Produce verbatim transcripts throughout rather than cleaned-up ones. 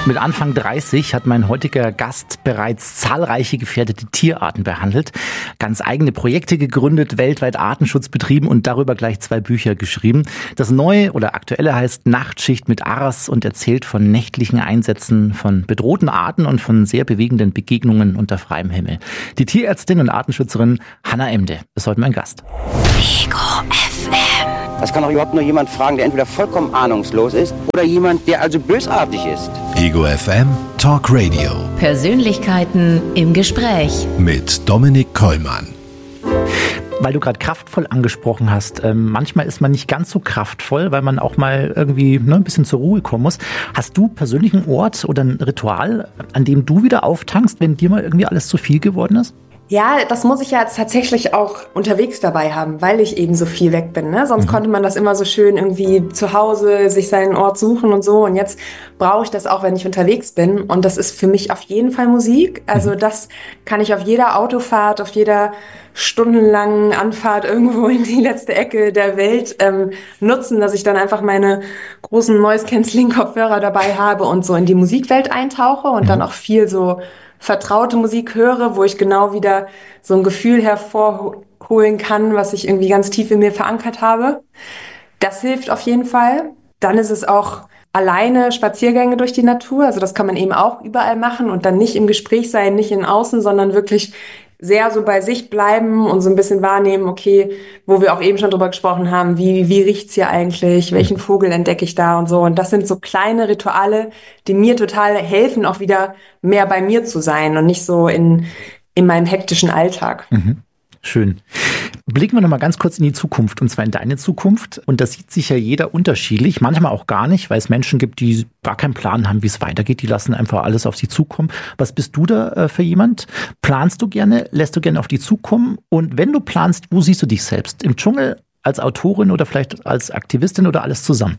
Mit Anfang dreißig hat mein heutiger Gast bereits zahlreiche gefährdete Tierarten behandelt, ganz eigene Projekte gegründet, weltweit Artenschutz betrieben und darüber gleich zwei Bücher geschrieben. Das neue oder aktuelle heißt Nachtschicht mit Aras und erzählt von nächtlichen Einsätzen von bedrohten Arten und von sehr bewegenden Begegnungen unter freiem Himmel. Die Tierärztin und Artenschützerin Hannah Emde ist heute mein Gast. Ego F M. Das kann doch überhaupt nur jemand fragen, der entweder vollkommen ahnungslos ist oder jemand, der also bösartig ist. Ego F M Talk Radio. Persönlichkeiten im Gespräch. Mit Dominik Kollmann. Weil du gerade kraftvoll angesprochen hast, ähm, manchmal ist man nicht ganz so kraftvoll, weil man auch mal irgendwie ne, ein bisschen zur Ruhe kommen muss. Hast du persönlich einen Ort oder ein Ritual, an dem du wieder auftankst, wenn dir mal irgendwie alles zu viel geworden ist? Ja, das muss ich ja jetzt tatsächlich auch unterwegs dabei haben, weil ich eben so viel weg bin. Ne? Sonst mhm. konnte man das immer so schön irgendwie zu Hause sich seinen Ort suchen und so. Und jetzt brauche ich das auch, wenn ich unterwegs bin. Und das ist für mich auf jeden Fall Musik. Also das kann ich auf jeder Autofahrt, auf jeder stundenlangen Anfahrt irgendwo in die letzte Ecke der Welt ähm, nutzen, dass ich dann einfach meine großen Noise-Canceling-Kopfhörer dabei habe und so in die Musikwelt eintauche und mhm. dann auch viel so vertraute Musik höre, wo ich genau wieder so ein Gefühl hervorholen kann, was ich irgendwie ganz tief in mir verankert habe. Das hilft auf jeden Fall. Dann ist es auch alleine Spaziergänge durch die Natur. Also das kann man eben auch überall machen und dann nicht im Gespräch sein, nicht in Außen, sondern wirklich sehr so bei sich bleiben und so ein bisschen wahrnehmen, okay, wo wir auch eben schon drüber gesprochen haben, wie, wie riecht's hier eigentlich, welchen Vogel entdecke ich da und so. Und das sind so kleine Rituale, die mir total helfen, auch wieder mehr bei mir zu sein und nicht so in, in meinem hektischen Alltag. Mhm. Schön. Blicken wir noch mal ganz kurz in die Zukunft, und zwar in deine Zukunft. Und da sieht sich ja jeder unterschiedlich, manchmal auch gar nicht, weil es Menschen gibt, die gar keinen Plan haben, wie es weitergeht. Die lassen einfach alles auf sie zukommen. Was bist du da äh, für jemand? Planst du gerne? Lässt du gerne auf die zukommen? Und wenn du planst, wo siehst du dich selbst? Im Dschungel, als Autorin oder vielleicht als Aktivistin oder alles zusammen?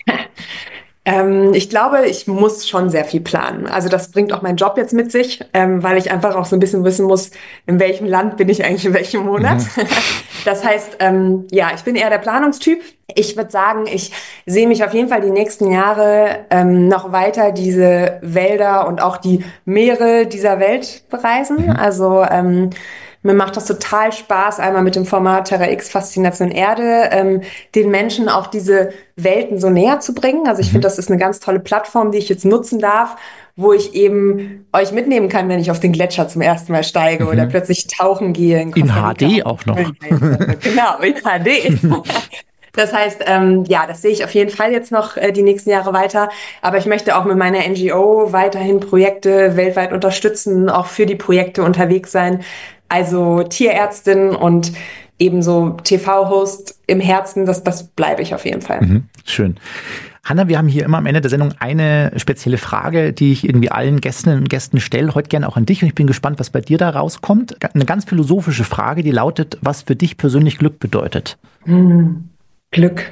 Ähm, ich glaube, ich muss schon sehr viel planen. Also das bringt auch mein Job jetzt mit sich, ähm, weil ich einfach auch so ein bisschen wissen muss, in welchem Land bin ich eigentlich in welchem Monat. Mhm. Das heißt, ähm, ja, ich bin eher der Planungstyp. Ich würde sagen, ich sehe mich auf jeden Fall die nächsten Jahre ähm, noch weiter diese Wälder und auch die Meere dieser Welt bereisen. Mhm. Also ähm, mir macht das total Spaß, einmal mit dem Format Terra X Faszination Erde, ähm, den Menschen auch diese Welten so näher zu bringen. Also ich mhm. finde, das ist eine ganz tolle Plattform, die ich jetzt nutzen darf, wo ich eben euch mitnehmen kann, wenn ich auf den Gletscher zum ersten Mal steige mhm. oder plötzlich tauchen gehe. In, in H D auch noch. Genau, in H D. Das heißt, ähm, ja, das sehe ich auf jeden Fall jetzt noch äh, die nächsten Jahre weiter. Aber ich möchte auch mit meiner N G O weiterhin Projekte weltweit unterstützen, auch für die Projekte unterwegs sein. Also Tierärztin und ebenso T V-Host im Herzen, das, das bleibe ich auf jeden Fall. Mhm, schön. Hannah, wir haben hier immer am Ende der Sendung eine spezielle Frage, die ich irgendwie allen Gästen und Gästen stelle. Heute gerne auch an dich und ich bin gespannt, was bei dir da rauskommt. Eine ganz philosophische Frage, die lautet, was für dich persönlich Glück bedeutet? Hm, Glück.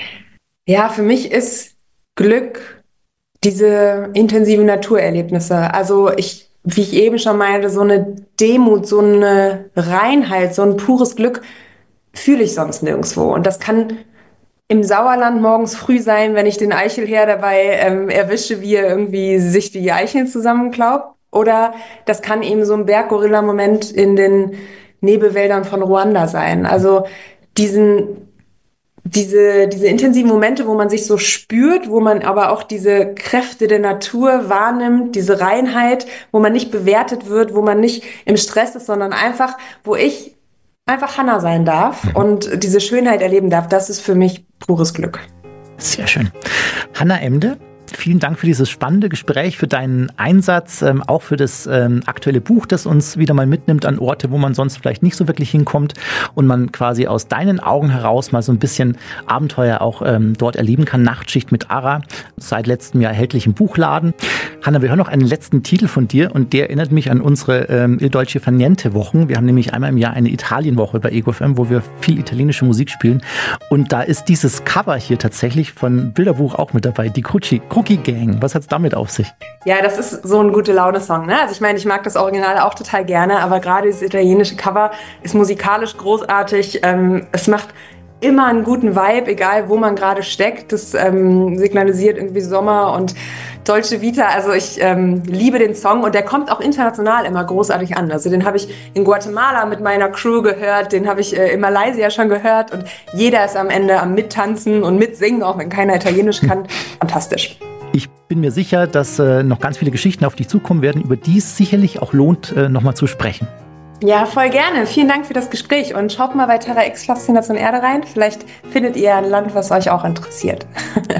Ja, für mich ist Glück diese intensiven Naturerlebnisse. Also ich wie ich eben schon meinte, so eine Demut, so eine Reinheit, so ein pures Glück fühle ich sonst nirgendwo. Und das kann im Sauerland morgens früh sein, wenn ich den Eichelherr dabei ähm, erwische, wie er irgendwie sich die Eicheln zusammenklaubt. Oder das kann eben so ein Berggorilla-Moment in den Nebelwäldern von Ruanda sein. Also diesen Diese, diese intensiven Momente, wo man sich so spürt, wo man aber auch diese Kräfte der Natur wahrnimmt, diese Reinheit, wo man nicht bewertet wird, wo man nicht im Stress ist, sondern einfach, wo ich einfach Hannah sein darf mhm. und diese Schönheit erleben darf, das ist für mich pures Glück. Sehr schön. Hannah Emde, vielen Dank für dieses spannende Gespräch, für deinen Einsatz, ähm, auch für das ähm, aktuelle Buch, das uns wieder mal mitnimmt an Orte, wo man sonst vielleicht nicht so wirklich hinkommt und man quasi aus deinen Augen heraus mal so ein bisschen Abenteuer auch ähm, dort erleben kann. Nachtschicht mit Ara, seit letztem Jahr erhältlich im Buchladen. Hannah, wir hören noch einen letzten Titel von dir und der erinnert mich an unsere ähm, Il Dolce Far Niente Wochen. Wir haben nämlich einmal im Jahr eine Italienwoche bei Ego F M, wo wir viel italienische Musik spielen und da ist dieses Cover hier tatsächlich von Bilderbuch auch mit dabei, die Cruci. Cookie Gang. Was hat's damit auf sich? Ja, das ist so ein Gute-Laune-Song, ne? Also ich meine, ich mag das Original auch total gerne, aber gerade das italienische Cover ist musikalisch großartig. Ähm, es macht immer einen guten Vibe, egal wo man gerade steckt. Das ähm, signalisiert irgendwie Sommer und Dolce Vita. Also ich ähm, liebe den Song und der kommt auch international immer großartig an. Also den habe ich in Guatemala mit meiner Crew gehört, den habe ich äh, in Malaysia schon gehört und jeder ist am Ende am Mittanzen und Mitsingen, auch wenn keiner Italienisch kann. Fantastisch. Ich bin mir sicher, dass äh, noch ganz viele Geschichten auf dich zukommen werden, über die es sicherlich auch lohnt, äh, nochmal zu sprechen. Ja, voll gerne. Vielen Dank für das Gespräch und schaut mal bei Terra X Faszination Erde rein. Vielleicht findet ihr ein Land, was euch auch interessiert.